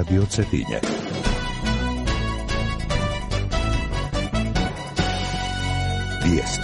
Radio Cetinje. Vijesti.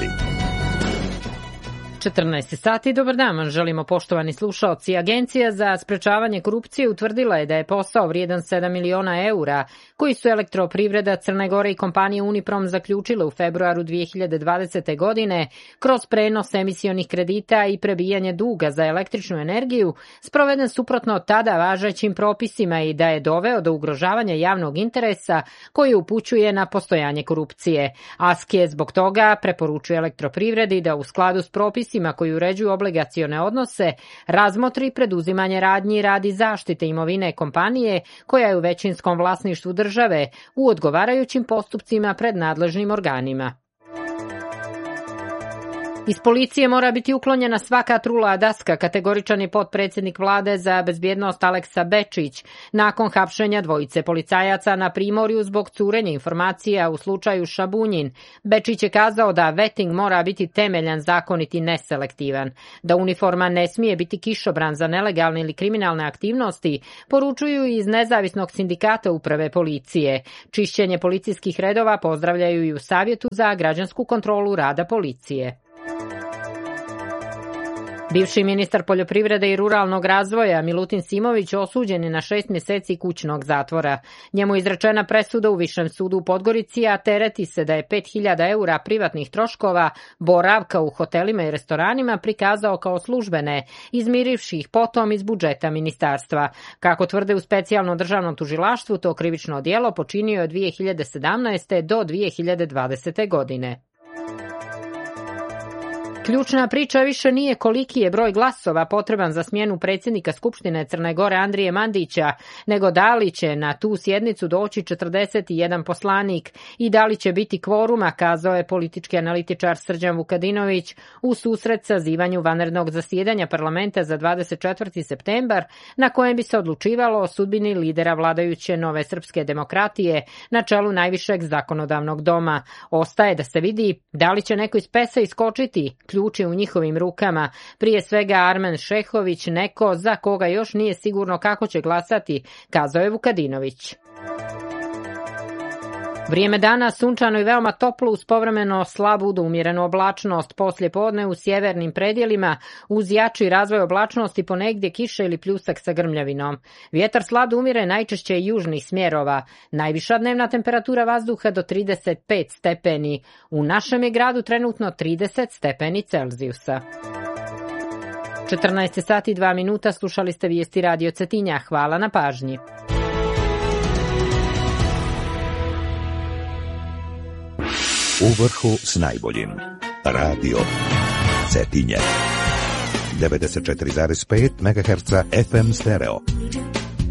14 sati, dobar dan vam želimo, poštovani slušaoci. Agencija za sprečavanje korupcije utvrdila je da je posao vrijedan 7 miliona eura, koji su Elektroprivreda Crne Gore i kompanije Uniprom zaključile u februaru 2020. godine kroz prenos emisionih kredita i prebijanje duga za električnu energiju, sproveden suprotno tada važećim propisima i da je doveo do ugrožavanja javnog interesa koji upućuje na postojanje korupcije. ASKE zbog toga preporučuje Elektroprivredi da u skladu s propisima koji uređuju obligacione odnose razmotri preduzimanje radnji radi zaštite imovine kompanije koja je u većinskom vlasništvu države u odgovarajućim postupcima pred nadležnim organima. Iz policije mora biti uklonjena svaka trula daska, kategoričan je potpredsjednik vlade za bezbjednost Aleksa Bečić nakon hapšenja dvojice policajaca na Primorju zbog curenja informacija u slučaju Šabunjin. Bečić je kazao da vetting mora biti temeljan, zakonit i neselektivan, da uniforma ne smije biti kišobran za nelegalne ili kriminalne aktivnosti, poručuju iz nezavisnog sindikata uprave policije. Čišćenje policijskih redova pozdravljaju i u Savjetu za građansku kontrolu rada policije. Bivši ministar poljoprivrede i ruralnog razvoja Milutin Simović osuđen je na 6 mjeseci kućnog zatvora. Njemu je izrečena presuda u Višem sudu u Podgorici, a tereti se da je 5.000 eura privatnih troškova boravka u hotelima i restoranima prikazao kao službene, izmirivši ih potom iz budžeta ministarstva. Kako tvrde u specijalnom državnom tužilaštvu, to krivično djelo počinio je od 2017. do 2020. godine. Ključna priča više nije koliki je broj glasova potreban za smjenu predsjednika Skupštine Crne Gore Andrije Mandića, nego da li će na tu sjednicu doći 41 poslanik i da li će biti kvoruma, kazao je politički analitičar Srđan Vukadinović u susret sazivanju vanrednog zasjedanja parlamenta za 24. septembar, na kojem bi se odlučivalo o sudbini lidera vladajuće Nove srpske demokratije na čelu najvišeg zakonodavnog doma. Ostaje da se vidi da li će neko iz pesa iskočiti, ključ je u njihovim rukama, prije svega Armen Šehović, neko za koga još nije sigurno kako će glasati, kazao je Vukadinović. Vrijeme dana sunčano i veoma toplo uz povremeno slabu do umjerenu oblačnost, poslije podne u sjevernim predjelima uz jači razvoj oblačnosti ponegdje kiša ili pljusak sa grmljavinom. Vjetar slab do umjeren najčešće južnih smjerova. Najviša dnevna temperatura vazduha do 35 stepeni. U našem je gradu trenutno 30 stepeni Celzijusa. 14 sati 2 minuta, slušali ste vijesti Radio Cetinja. Hvala na pažnji. U vrhu s najboljim. Radio Cetinje. 94,5 MHz FM stereo.